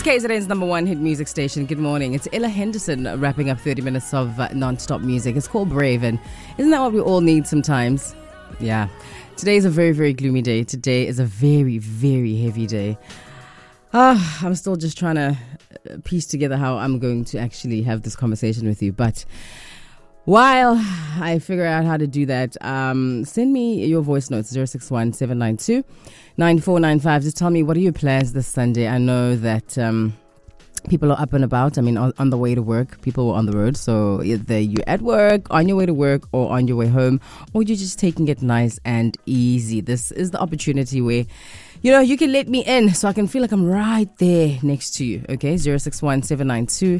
KZN's number one hit music station. Good morning. It's Ella Henderson wrapping up 30 minutes of non-stop music. It's called Brave, and isn't that what we all need sometimes? Yeah. Today is a very, very gloomy day. Today is a very, very heavy day. I'm still just trying to piece together how I'm going to actually have this conversation with you. But while I figure out how to do that, send me your voice notes, 061 792 9495. Just tell me, what are your plans this Sunday? I know that people are up and about. I mean, on the way to work, people were on the road. So either you're at work, on your way to work, or on your way home, or you're just taking it nice and easy. This is the opportunity where, you know, you can let me in so I can feel like I'm right there next to you. Okay, 061 792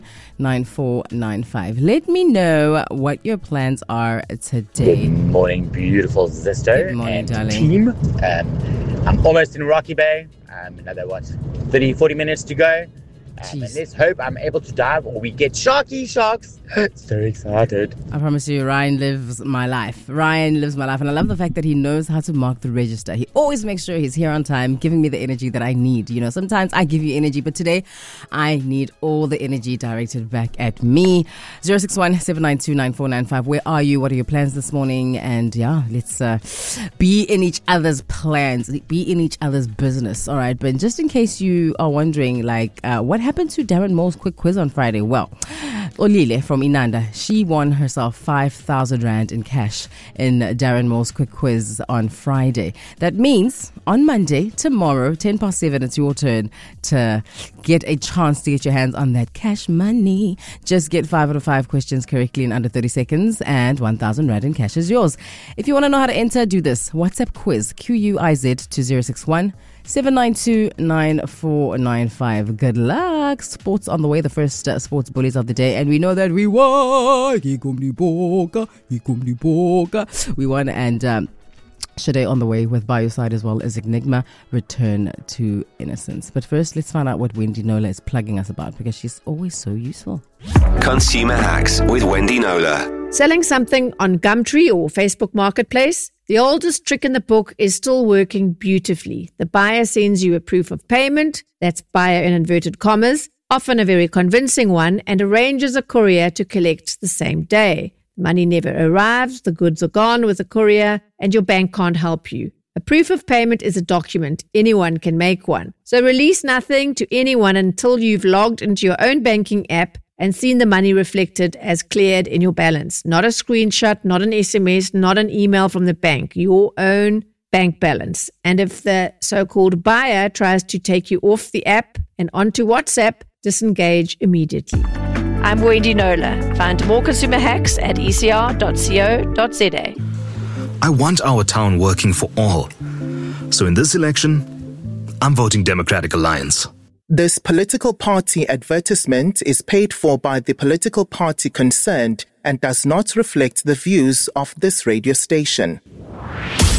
9495. Let me know what your plans are today. Good morning, beautiful Zisto. Good morning, and darling. Team. I'm almost in Rocky Bay. Another 40 minutes to go. And let's hope I'm able to dive or we get sharks. So excited. I promise you, Ryan lives my life. Ryan lives my life. And I love the fact that he knows how to mark the register. He always makes sure he's here on time, giving me the energy that I need. You know, sometimes I give you energy, but today I need all the energy directed back at me. 061 792 9495. Where are you? What are your plans this morning? And yeah, let's be in each other's plans, be in each other's business. All right. But just in case you are wondering, like, what happened to Darren Moore's quick quiz on Friday? Well, Olile from Inanda, she won herself 5,000 Rand in cash in Darren Moore's quick quiz on Friday. That means on Monday, tomorrow, 7:10, it's your turn to get a chance to get your hands on that cash money. Just get 5 out of 5 questions correctly in under 30 seconds and 1,000 Rand in cash is yours. If you want to know how to enter, do this. WhatsApp quiz, QUIZ to 061 792 9495. Good luck. Sports on the way, the first sports bullies of the day. And we know that we won. We won, and Shade on the way with By Your Side, as well as Enigma, Return to Innocence. But first, let's find out what Wendy Nola is plugging us about, because she's always so useful. Consumer Hacks with Wendy Nola. Selling something on Gumtree or Facebook Marketplace? The oldest trick in the book is still working beautifully. The buyer sends you a proof of payment, that's buyer in inverted commas, often a very convincing one, and arranges a courier to collect the same day. Money never arrives, the goods are gone with the courier, and your bank can't help you. A proof of payment is a document. Anyone can make one. So release nothing to anyone until you've logged into your own banking app and seen the money reflected as cleared in your balance. Not a screenshot, not an SMS, not an email from the bank. Your own bank balance. And if the so-called buyer tries to take you off the app and onto WhatsApp, disengage immediately. I'm Wendy Nola. Find more consumer hacks at ecr.co.za. I want our town working for all. So in this election, I'm voting Democratic Alliance. This political party advertisement is paid for by the political party concerned and does not reflect the views of this radio station.